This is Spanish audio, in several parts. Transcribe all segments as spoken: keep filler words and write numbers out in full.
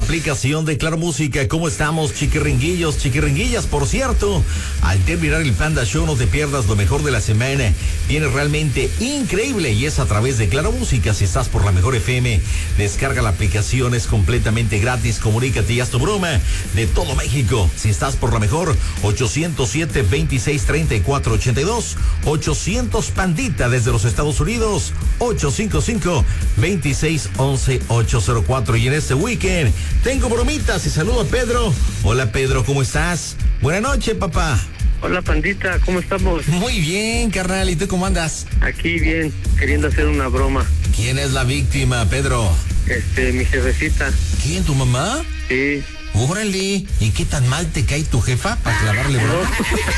aplicación de Claro Música. ¿Cómo estamos, chiquiringuillos, chiquiringuillas? Por cierto, al terminar el Panda Show, no te pierdas lo mejor de la semana. Viene realmente increíble y es a través de Claro Música. Si estás por la mejor F M, descarga la aplicación, es completamente gratis. Comunícate y haz tu broma de todo México. Si estás por la mejor, ochocientos siete, veintiséis, treinta y cuatro, ochenta y dos. ochocientos Pandita desde los Estados Unidos, ochocientos cincuenta y cinco, veintiséis, once, ochocientos cuatro. Y en este weekend tengo bromitas y saludo a Pedro. Hola Pedro, ¿cómo estás? Buenas noches, papá. Hola Pandita, ¿cómo estamos? Muy bien, carnal, ¿y tú cómo andas? Aquí bien, queriendo hacer una broma. ¿Quién es la víctima, Pedro? Este, mi jefecita. ¿Quién, tu mamá? Sí. Órale, ¿y qué tan mal te cae tu jefa para clavarle broma?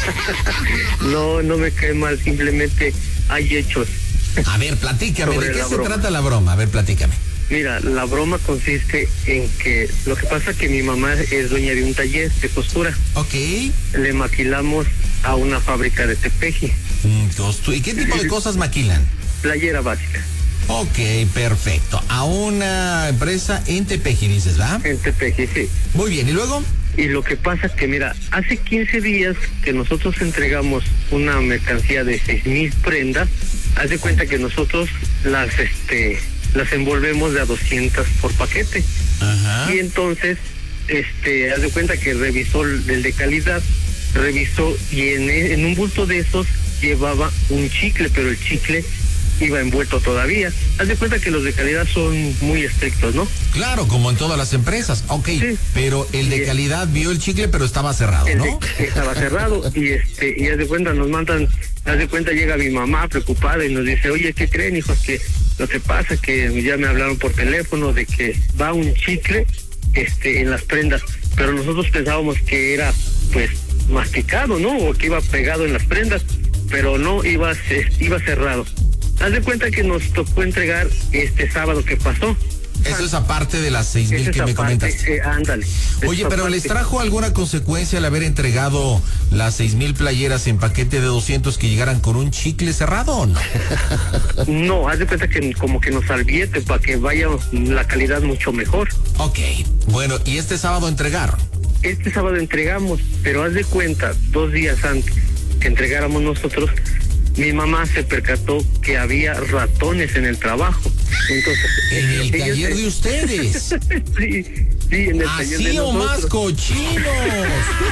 No, no me cae mal, simplemente hay hechos. A ver, platícame, ¿de qué se broma. trata la broma? A ver, platícame. Mira, la broma consiste en que lo que pasa es que mi mamá es dueña de un taller de costura. Ok. Le maquilamos a una fábrica de Tepeji. Mm, ¿Y qué tipo de cosas maquilan? Playera básica. Ok, perfecto. A una empresa en Tepeji, dices, ¿verdad? En Tepeji, sí. Muy bien, ¿y luego? Y lo que pasa es que, mira, hace quince días que nosotros entregamos una mercancía de seis mil prendas. Haz de cuenta que nosotros las, este... las envolvemos de a doscientas por paquete. Ajá. Y entonces, este, haz de cuenta que revisó el de calidad, revisó y en, en un bulto de esos llevaba un chicle, pero el chicle iba envuelto todavía. Haz de cuenta que los de calidad son muy estrictos, ¿no? Claro, como en todas las empresas. Ok, sí. Pero el de calidad vio el chicle, pero estaba cerrado, el ¿no? De, estaba cerrado y este, y haz de cuenta nos mandan, haz de cuenta llega mi mamá preocupada y nos dice, oye, ¿qué creen, hijos? Que lo que pasa es que ya me hablaron por teléfono de que va un chicle este en las prendas, pero nosotros pensábamos que era pues masticado, ¿no? O que iba pegado en las prendas, pero no, iba iba cerrado. Haz de cuenta que nos tocó entregar este sábado que pasó. Eso es aparte de las seis mil que me comentas. Eh, ándale. Oye, pero ¿les trajo alguna consecuencia al haber entregado las seis mil playeras en paquete de doscientos que llegaran con un chicle cerrado o no? No, haz de cuenta que como que nos advierte para que vaya la calidad mucho mejor. Ok, bueno, ¿y este sábado entregaron? Este sábado entregamos, pero haz de cuenta, dos días antes que entregáramos nosotros, mi mamá se percató que había ratones en el trabajo. Entonces, en el taller se... de ustedes. Sí, sí, en el Así taller de o nosotros. más cochinos.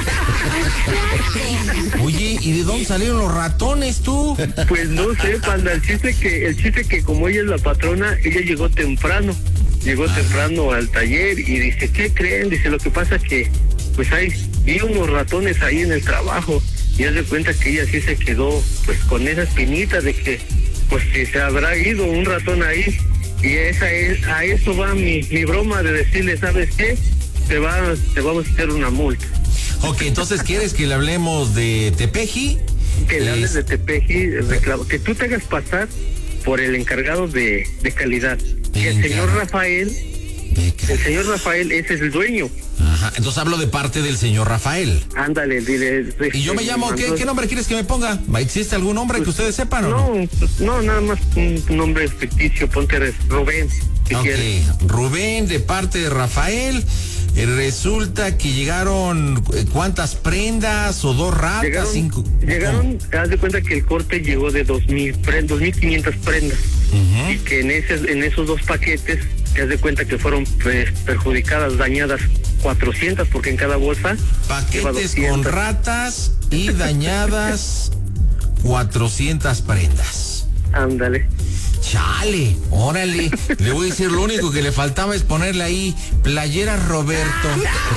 Oye, ¿y de dónde salieron los ratones tú? Pues no sé, Panda, el chiste que, el chiste que como ella es la patrona, ella llegó temprano, llegó ah. temprano al taller y dice, ¿qué creen? Dice, lo que pasa que, pues hay, vi unos ratones ahí en el trabajo. Y haz de cuenta que ella sí se quedó pues con esa espinita de que pues si se habrá ido un ratón ahí. Y esa es, a eso va mi, mi broma de decirle, ¿sabes qué? Te va, te vamos a hacer una multa. Ok, entonces ¿quieres que le hablemos de Tepeji? Que le hables de Tepeji, reclamo, que tú te hagas pasar por el encargado de, de calidad. Que el señor Rafael, el señor Rafael, ese es el dueño. Ajá, entonces hablo de parte del señor Rafael. Ándale, dile. Y yo me llamo, ¿qué, ¿qué nombre quieres que me ponga? ¿Existe algún nombre pues, que ustedes sepan o no? No, no, nada más un nombre ficticio, ponte Rubén. Si ok, quieres. Rubén de parte de Rafael. Eh, resulta que llegaron, eh, ¿cuántas prendas o dos ratas? Llegaron, cinco. llegaron haz de cuenta que el corte llegó de dos mil prendas, dos mil quinientas prendas. Uh-huh. Y que en, ese, en esos dos paquetes, te das de cuenta que fueron pues, perjudicadas, dañadas cuatrocientas, porque en cada bolsa paquetes con ratas y dañadas cuatrocientas prendas. Ándale. Chale, órale. Le voy a decir, lo único que le faltaba es ponerle ahí playera Roberto.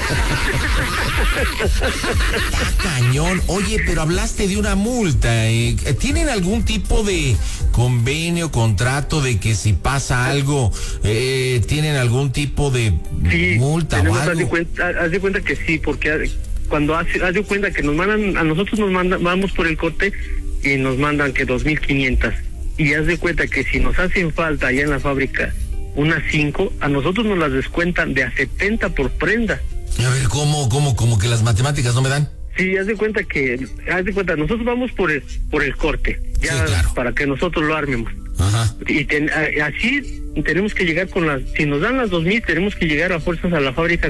Está cañón. Oye, pero hablaste de una multa. ¿eh? ¿Tienen algún tipo de convenio, contrato de que si pasa algo, eh, tienen algún tipo de sí, multa o algo? Haz de cuenta, haz de cuenta que sí, porque cuando hace, haz de cuenta que nos mandan, a nosotros nos mandan, vamos por el corte y nos mandan que dos mil quinientas. Y haz de cuenta que si nos hacen falta allá en la fábrica unas cinco, a nosotros nos las descuentan de a setenta por prenda. A ver, ¿cómo, cómo, cómo que las matemáticas no me dan? Sí, haz de cuenta que, haz de cuenta, nosotros vamos por el, por el corte, ya sí, claro, para que nosotros lo armemos. Ajá. Y ten, así tenemos que llegar con las, si nos dan las dos mil, tenemos que llegar a fuerzas a la fábrica